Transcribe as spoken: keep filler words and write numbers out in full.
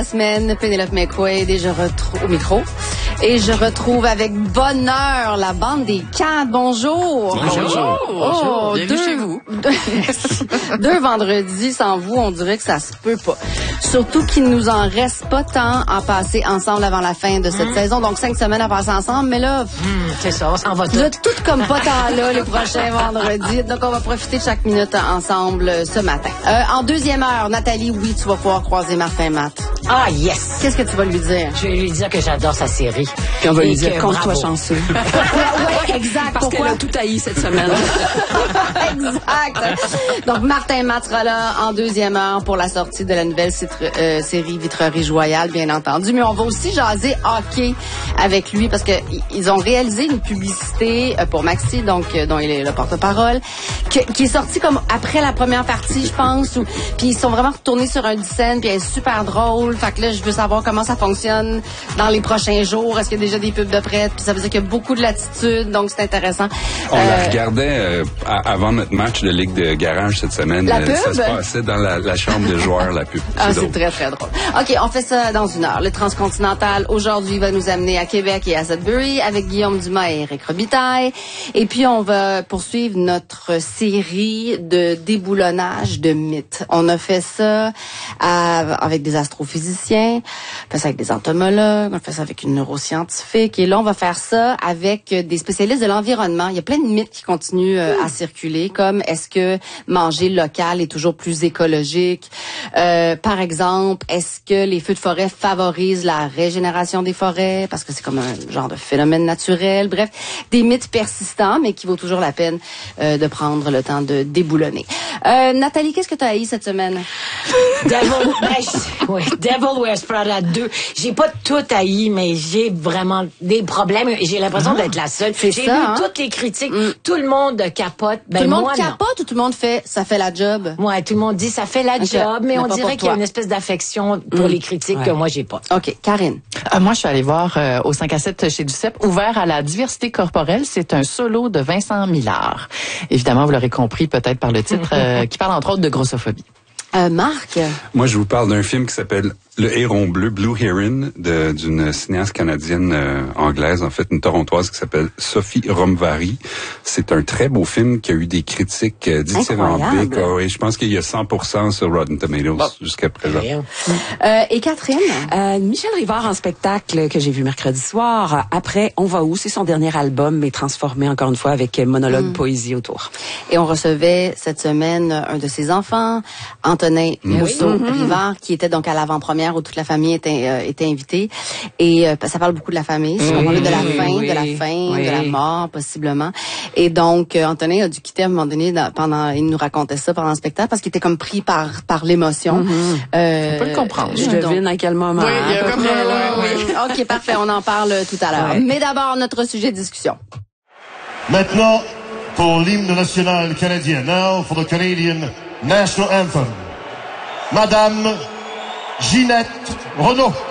Semaine, Pénélope McQuaid et je retrouve au micro. Et je retrouve avec bonheur la bande des Cats. Bonjour. Bonjour. Oh, bienvenue deux, chez vous. Deux, deux vendredis sans vous, on dirait que ça se peut pas. Surtout qu'il nous en reste pas tant à passer ensemble avant la fin de cette mmh. saison. Donc, cinq semaines à passer ensemble. Mais là, mmh, c'est ça, on s'en va tout. Vous êtes toutes comme pas tant là les prochains vendredis. Donc, on va profiter de chaque minute ensemble ce matin. Euh, en deuxième heure, Nathalie, oui, tu vas pouvoir croiser Martin Matt. Ah, yes! Qu'est-ce que tu vas lui dire? Je vais lui dire que j'adore sa série. Puis on va Et lui dire, que, compte-toi chanceux. Oui, exact. Parce Pourquoi? qu'elle a tout haï cette semaine. Exact. Donc, Martin Matt sera là en deuxième heure pour la sortie de la nouvelle citre, euh, série Vitrerie Royale, bien entendu. Mais on va aussi jaser hockey avec lui parce que ils ont réalisé une publicité pour Maxi, donc euh, dont il est le porte-parole, que, qui est sortie comme après la première partie, je pense. Où, puis ils sont vraiment retournés sur un scène, puis elle est super drôle. Fait que là, je veux savoir comment ça fonctionne dans les prochains jours. Est-ce qu'il y a déjà des pubs de prête? Puis ça veut dire qu'il y a beaucoup de latitude, donc c'est intéressant. On euh, la regardait euh, avant notre match de Ligue de garage cette semaine. La euh, pub? Ça se passait dans la, la chambre de joueurs, la pub. Ah, c'est très, très drôle. OK, on fait ça dans une heure. Le Transcontinental, aujourd'hui, va nous amener à Québec et à Sudbury avec Guillaume Dumas et Éric Robitaille. Et puis, on va poursuivre notre série de déboulonnage de mythes. On a fait ça à, avec des astrophysiciens, on fait ça avec des entomologues, on fait ça avec une neuroscientifique. Et là, on va faire ça avec des spécialistes de l'environnement. Il y a plein de mythes qui continuent euh, à circuler, comme est-ce que manger local est toujours plus écologique? Euh, par exemple, est-ce que les feux de forêt favorisent la régénération des forêts? Parce que c'est comme un genre de phénomène naturel. Bref, des mythes persistants, mais qui vaut toujours la peine euh, de prendre le temps de déboulonner. Euh, Nathalie, qu'est-ce que tu as haï cette semaine? Devil, ben, je, ouais, Devil Wears Prada deux. J'ai pas tout haï, mais j'ai vraiment des problèmes. J'ai l'impression ah, d'être la seule. J'ai ça, lu hein? toutes les critiques. Mm. Tout le monde capote. Ben, tout le monde moi, capote non. ou tout le monde fait ça fait la job? Ouais, tout le monde dit ça fait la okay. job, mais, mais on dirait qu'il y a une espèce d'affection pour mm. les critiques ouais. que moi j'ai pas. OK, Karine. Euh, moi, je suis allée voir euh, au cinq à sept chez Duceppe, ouvert à la diversité corporelle. C'est un solo de Vincent Millard. Évidemment, vous l'aurez compris peut-être par le titre, euh, qui parle entre autres de grossophobie. Euh, Marc? Moi, je vous parle d'un film qui s'appelle Le Héron Bleu, Blue Heron, de, d'une cinéaste canadienne euh, anglaise, en fait, une torontoise qui s'appelle Sophie Romvary. C'est un très beau film qui a eu des critiques euh, dithyrambiques. Oh, et je pense qu'il y a cent pour cent sur Rotten Tomatoes bon. jusqu'à présent. Euh, et Catherine? Euh, Michel Rivard en spectacle que j'ai vu mercredi soir. Après, On va où? C'est son dernier album, mais transformé encore une fois avec monologue, mm. poésie autour. Et on recevait cette semaine un de ses enfants, Antonin Mousseau-Rivard, mm-hmm. qui était donc à l'avant-première où toute la famille était, euh, était invitée. Et euh, ça parle beaucoup de la famille. Oui, on parlait de la fin, oui, de la fin, oui. de la mort, possiblement. Et donc, euh, Antonin a dû quitter à un moment donné, dans, pendant, il nous racontait ça pendant le spectacle, parce qu'il était comme pris par par l'émotion. Mm-hmm. Euh, on peut le comprendre. Je devine à quel moment. Oui, il y a comme près, là, oui. OK, parfait. On en parle tout à l'heure. Ouais. Mais d'abord, notre sujet de discussion. Maintenant, pour l'hymne national canadien. Now for the Canadian National Anthem. Madame Ginette Renaud.